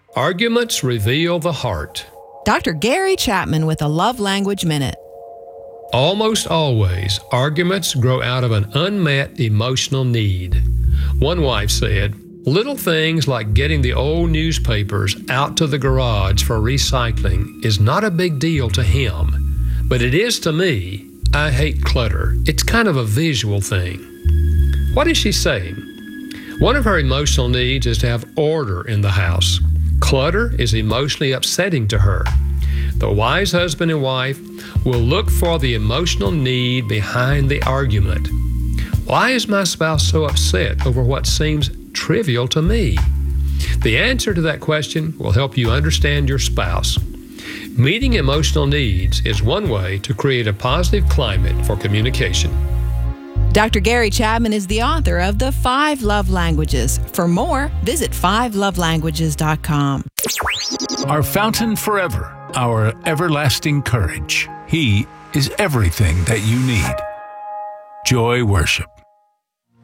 Arguments reveal the heart. Dr. Gary Chapman with a Love Language Minute. Almost always, arguments grow out of an unmet emotional need. One wife said, "Little things like getting the old newspapers out to the garage for recycling is not a big deal to him, but it is to me. I hate clutter. It's kind of a visual thing." What is she saying? One of her emotional needs is to have order in the house. Clutter is emotionally upsetting to her. The wise husband and wife will look for the emotional need behind the argument. Why is my spouse so upset over what seems trivial to me? The answer to that question will help you understand your spouse. Meeting emotional needs is one way to create a positive climate for communication. Dr. Gary Chapman is the author of The 5 Love Languages. For more, visit 5lovelanguages.com. Our fountain forever, our everlasting courage. He is everything that you need. Joy Worship.